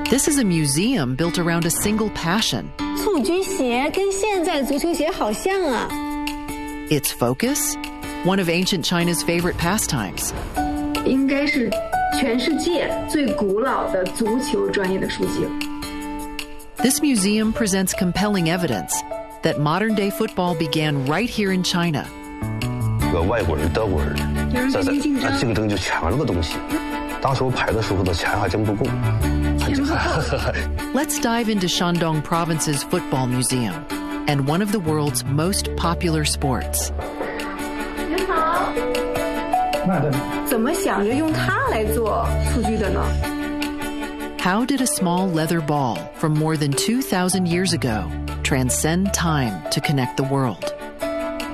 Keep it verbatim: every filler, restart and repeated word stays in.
This is a museum built around a single passion. 蹴鞠鞋跟现在足球鞋好像啊。 Its focus? One of ancient China's favorite pastimes. 应该是全世界最古老的足球专业的书籍。 This museum presents compelling evidence that modern-day football began right here in China. 个外国人、德国人在在在竞争就抢这个东西。当时我拍的时候呢，钱还真不够。 Let's dive into Shandong Province's football museum and one of the world's most popular sports. 您好。怎么想着用它来做蹴鞠的呢？ How did a small leather ball from more than two thousand years ago transcend time to connect the world?